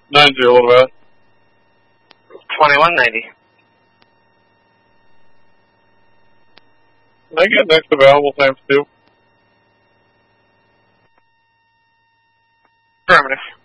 90, what about? 2190. Can I get next available times 2? Affirmative.